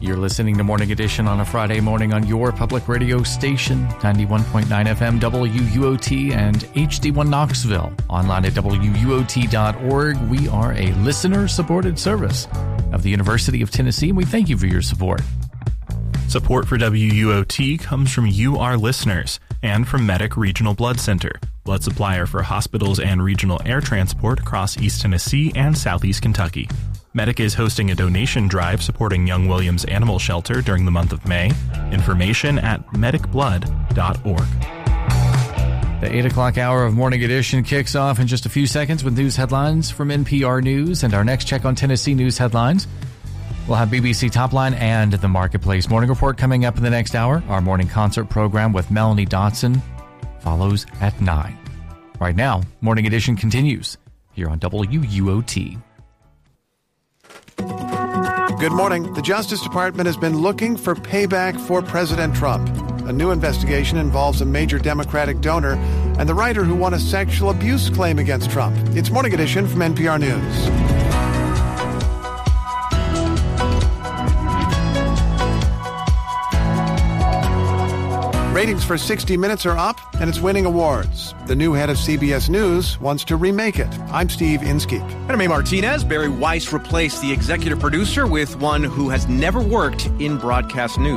You're listening to Morning Edition on a Friday morning on your public radio station, 91.9 FM WUOT and HD1 Knoxville. Online at WUOT.org. We are a listener-supported service of the University of Tennessee, and we thank you for your support. Support for WUOT comes from you, our listeners, and from Medic Regional Blood Center, blood supplier for hospitals and regional air transport across East Tennessee and Southeast Kentucky. Medic is hosting a donation drive supporting Young Williams Animal Shelter during the month of May. Information at medicblood.org. The 8 o'clock hour of Morning Edition kicks off in just a few seconds with news headlines from NPR News, and our next check on Tennessee news headlines. We'll have BBC Topline and the Marketplace Morning Report coming up in the next hour. Our morning concert program with Melanie Dotson follows at 9. Right now, Morning Edition continues here on WUOT. Good morning. The Justice Department has been looking for payback for President Trump. A new investigation involves a major Democratic donor and the writer who won a sexual abuse claim against Trump. It's Morning Edition from NPR News. Ratings for 60 Minutes are up, and it's winning awards. The new head of CBS News wants to remake it. I'm Steve Inskeep. And I'm May Martinez. Barry Weiss replaced the executive producer with one who has never worked in broadcast news.